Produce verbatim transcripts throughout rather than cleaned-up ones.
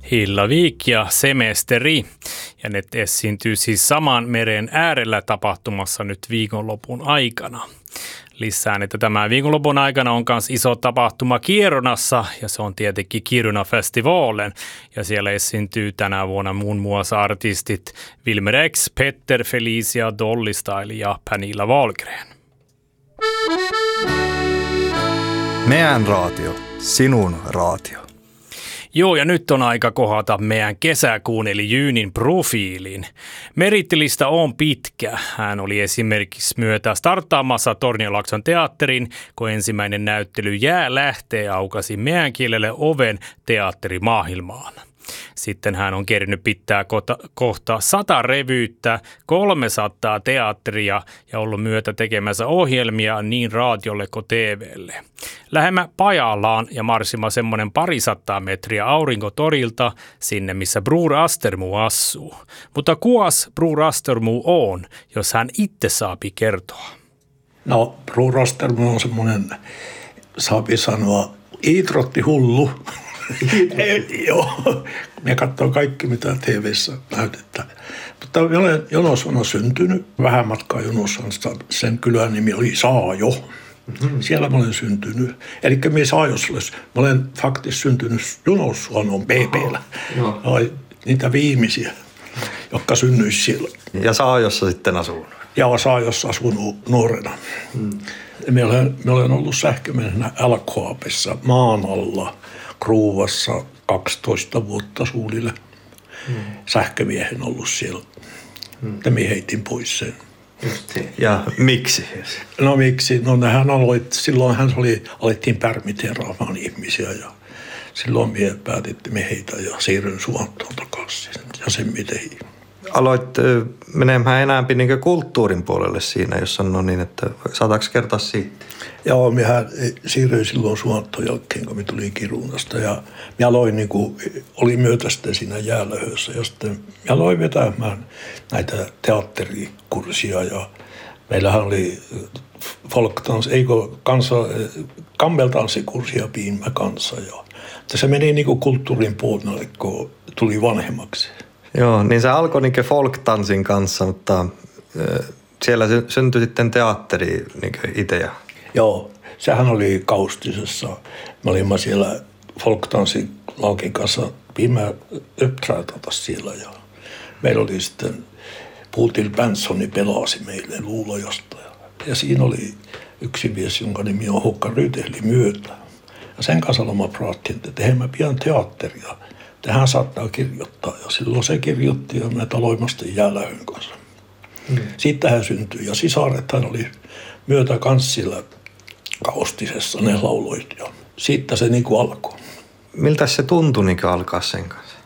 Hillavik ja semesteri. Ja ne esiintyy siis saman meren äärellä tapahtumassa nyt viikonlopun aikana. Lisään, että tämä viikonlopun aikana on myös iso tapahtuma Kiirunassa ja se on tietenkin Kiruna-festivalen. Ja siellä esiintyy tänä vuonna muun muassa artistit Wilmer X, Petter, Felicia, Dolly Style ja Pernilla Wahlgren. Meidän raatio, sinun raatio. Joo, ja nyt on aika kohdata meidän kesäkuun eli Jyynin profiilin. Merittilista on pitkä. Hän oli esimerkiksi myötä starttaamassa Torniolaakson teatterin, kun ensimmäinen näyttely Jää lähtee aukasi meidän kielelle oven teatterimaailmaan. Sitten hän on kerinyt pitää kohta, kohta sata revyyttä, kolmesataa teatteria ja ollut myötä tekemässä ohjelmia niin raadiolle kuin T V:lle. Lähemmä Pajalaan ja marssima semmoinen parisataa metriä Aurinkotorilta sinne, missä Bror Astermo asuu. Mutta kuas Bror Astermo on, jos hän itse saapi kertoa? No, Bror Astermo on semmoinen, saapi sanoa, iitrotti hullu. Joo, me katsoo kaikki, mitä T V:ssä näytetään. Mutta olen Jonosona syntynyt. Vähän matkaa Jonosana, sen kylän nimi oli Saajo. Mm-hmm. Siellä mä olen syntynyt. Eli me Saajossa mä olen faktisesti syntynyt Jonossuonon B P:llä. Niitä viimeisiä, jotka synnyisi siellä. Ja Saajossa sitten asunut. Ja Saajossa asunut nuorena. Mm. Me olen, me olen ollut sähkömiehenä L K A P:ssä maan alla. Kruuvassa kaksitoista vuotta suunnille hmm. sähkömiehen ollut siellä. Hmm. Ja minä heitin pois sen. Ja miksi? No miksi? No hän aloit, silloin hän oli, alettiin pärmiteeraamaan ihmisiä ja silloin minä päätettiin me heitä ja siirryn Suontoon takaisin ja sen miten. Aloit menemään enää niin kulttuurin puolelle siinä, jos sanoo niin, että saataanko kertoa siitä? Joo, minä siirryin silloin Suontoon jälkeen, kun minä tulin Kirunasta ja minä aloin, niin kuin, oli myötä sitten siinä Jäälöhössä ja sitten minä aloin vetämään näitä teatterikurssia ja meillähän oli folktanssi, eikö kansa, kammeltanssikurssia piinmä kanssa ja se meni niin kuin kulttuurin puolelle, kun tuli vanhemmaksi. Joo, niin se alkoi niin folktanssin kanssa, mutta siellä syntyi sitten teatteri niin itse. Joo, sehän oli Kaustisessa. Me olimme siellä folktanssin laukin kanssa viime uppträdata siellä ja meillä oli sitten Puutil Benssoni pelasi meille Luulajasta. Ja siinä oli yksi mies, jonka nimi on Hukka Rytehli myötä. Ja sen kanssa olemme praattiin, että tehdään pian teatteria. Tähän saattaa kirjoittaa ja silloin se kirjoitti ja me taloimasten Jäälähön kanssa. Hmm. Siitä hän syntyi ja sisarethan oli myötä kanssilla Kaustisessa, ne lauloit ja siitä se niin kuin alkoi. Miltä se tuntui niin alkaa sen kanssa?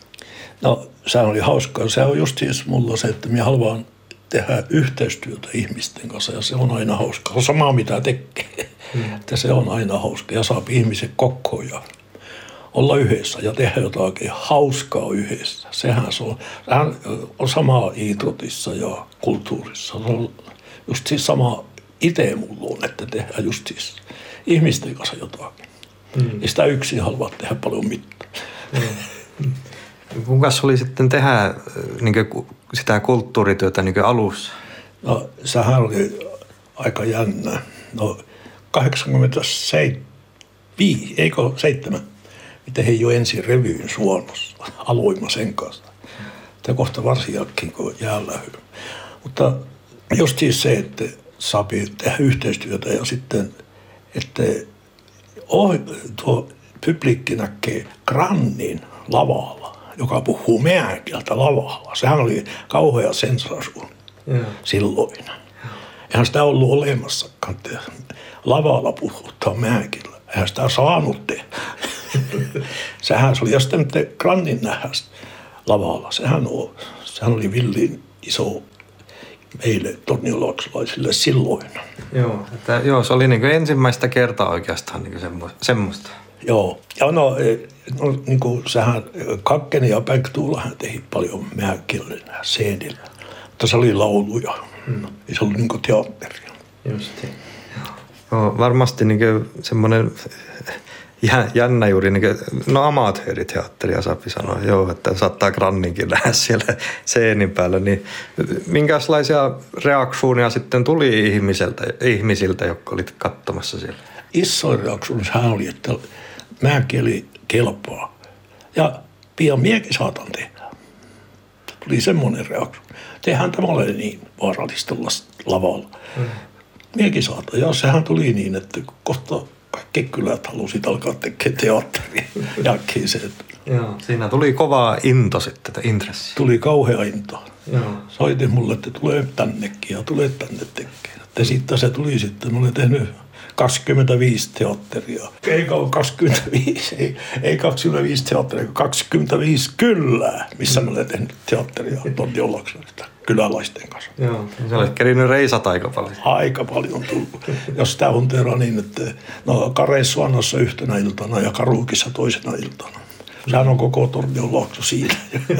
No sehän oli hauskaa. Se on just siis mulla se, että minä haluan tehdä yhteistyötä ihmisten kanssa ja se on aina hauskaa. Se on sama mitä tekee, hmm. että se on aina hauskaa ja saa ihmiset kokoon ja olla yhdessä ja tehdä jotakin hauskaa yhdessä. Sehän se on, sehän on sama Iitrotissa ja kulttuurissa. Se on just siis sama itse mulla on, että tehdään just siis ihmisten kanssa jotakin. Mm. Ja sitä yksin haluaa tehdä paljon mitään. Mm. Kuinkas oli sitten tehdä niin kuin, sitä kulttuurityötä niin kuin alussa? No sehän oli aika jännä. No kahdeksankymmentäseitsemän, eikö seitsemän? Miten he jo ensin revyyn Suonossa, aloimme sen kanssa. Tämä kohta varsinkin kuin Jäälähy. Mutta just siis se, että saa tehdä yhteistyötä ja sitten, että oh, tuo publikki näkee Grannin lavalla, joka puhuu meidän kieltä lavalla. Sehän oli kauhea sensaatio silloin. Eihän sitä ollut olemassakaan, että lavalla puhuttaa meidän kieltä. Eihän sitä saanut tehdä. Sehän se oli, ja sitten Grannin nähäs lavalla, sehän, on, sehän oli villin iso meille torniolaaksolaisille silloin. Joo, että, joo, se oli niin kuin ensimmäistä kertaa oikeastaan niin kuin semmoista. Joo, ja no, no niin kuin sehän Kakkeni ja Päktuulahan tehi paljon määkillä seenillä, mutta se oli lauluja, hmm. ja se oli niin kuin teatteria. Just. Joo, varmasti niin kuin semmoinen jännä juuri, niin kuin, no amatööriteatteria saapi sanoa, joo, että saattaa granninkin nähdä siellä seenin päällä, niin minkälaisia reaktioita sitten tuli ihmisiltä, ihmisiltä, jotka olit katsomassa siellä? Isoin reaktio hän oli, että mäkieli kelpaa ja pian miekin saatan tehdä. Tuli semmoinen reaktio. Tehän tämä ole niin vaarallista lavalla. Mm. Miekin saatan. Ja sehän tuli niin, että kohta kaikki kylät halusit alkaa tekemään teatteria. Jälkeen se, että joo, siinä tuli kova into sitten, intressi. Tuli kauhea into. Joo. Soitin mulle, että tulee tännekin ja tulee tänne tekemään. Ja sitten se tuli sitten, mä olen tehnyt kaksikymmentäviisi teatteria. Ei kaksikymmentäviisi, ei, ei kaksikymmentäviisi teatteria, kaksikymmentäviisi kyllä, missä mä olen tehnyt teatteria Tornionlaaksosta kylälaisten kanssa. Joo, sä olet kerinyt reisata aika paljon. Aika paljon on tullut. Jos sitä on terä niin, että no Kareissuannassa yhtenä iltana ja Karuukissa toisena iltana. Sehän on koko Tornionlaakso siinä.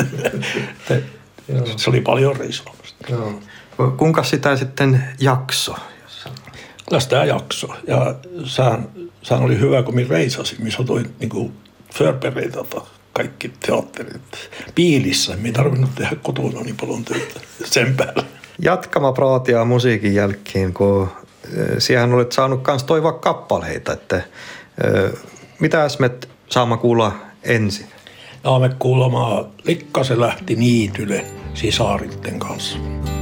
Se oli paljon reisaamista. Joo. Kuinka sitä sitten jakso? Kyllä sitä jakso. Ja sehän, sehän oli hyvä, kun minä reisasin. Minä otoin niin förberedata kaikki teatterit piilissä. Minä ei tarvinnut tehdä kotona niin paljon töitä sen päälle. Jatkama praatia musiikin jälkeen, kun siihen olet saanut myös toivoa kappaleita. Että, mitä me saamme kuulla ensin? Ja me kuulemaan Likka se lähti niitylle sisaritten kanssa.